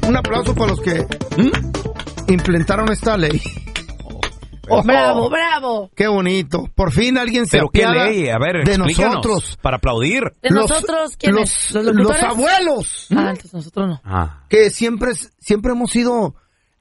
un aplauso para los que implementaron esta ley. Bravo, bravo. Qué bonito. Por fin alguien se apiada de nosotros. Para aplaudir. ¿De nosotros quiénes? Los abuelos. Entonces nosotros no. Que siempre hemos sido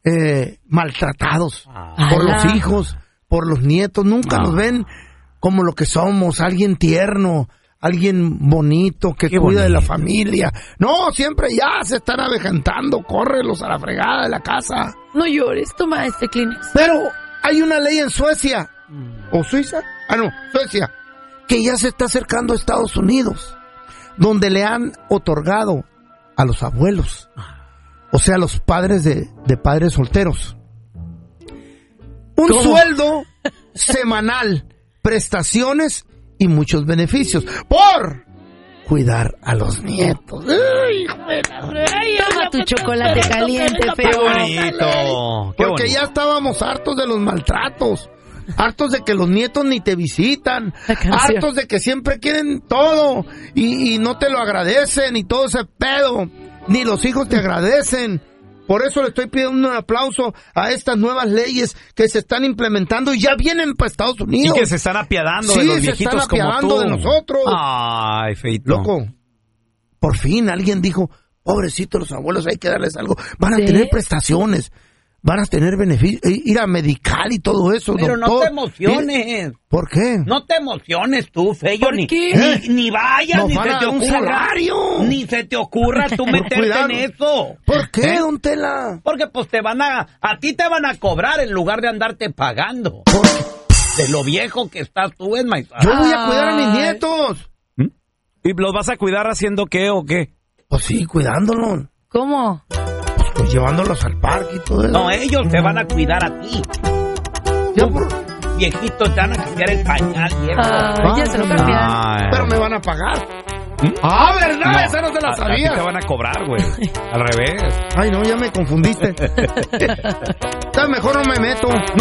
maltratados por los hijos, por los nietos. Nunca nos ven como lo que somos, alguien tierno, alguien bonito que cuida de la familia. No, siempre ya se están avejentando, córrelos a la fregada de la casa. No llores, toma este Kleenex. Pero hay una ley en Suecia, ¿o Suiza? Suecia, que ya se está acercando a Estados Unidos, donde le han otorgado a los abuelos, o sea, a los padres de padres solteros, un sueldo semanal, prestaciones y muchos beneficios por cuidar a los nietos. Toma tu chocolate caliente, feo. Qué bonito. Porque ya estábamos hartos de los maltratos, hartos de que los nietos ni te visitan, hartos de que siempre quieren todo y no te lo agradecen y todo ese pedo, ni los hijos te agradecen. Por eso le estoy pidiendo un aplauso a estas nuevas leyes que se están implementando y ya vienen para Estados Unidos. Y que se están apiadando de los viejitos como tú. Sí, se están apiadando de nosotros. Ay, feito. Loco, por fin alguien dijo, pobrecitos los abuelos, hay que darles algo. Van a tener prestaciones, van a tener beneficios, ir a medical y todo eso. Pero doctor, no te emociones. ¿Por qué? No te emociones tú, Feyo. ¿Por qué? Ni vayas, Nos ni van se a te dar un ocurra. salario. Ni se te ocurra tú meterte en eso. ¿Por qué, don Tela? Porque pues a ti te van a cobrar en lugar de andarte pagando. De lo viejo que estás tú, es maíz. Yo voy a cuidar a mis nietos. ¿Y los vas a cuidar haciendo qué o qué? Pues sí, cuidándolos. ¿Cómo? Pues llevándolos al parque y todo eso. No, ellos te van a cuidar a ti. Yo Viejitos te van a cambiar el pañal, viejo. Ya se lo cambiaron. Pero me van a pagar. Ah, ¿verdad? No, Esa no te la a ti sabía. te van a cobrar, güey. Al revés. Ay, no, ya me confundiste. Mejor no me meto. No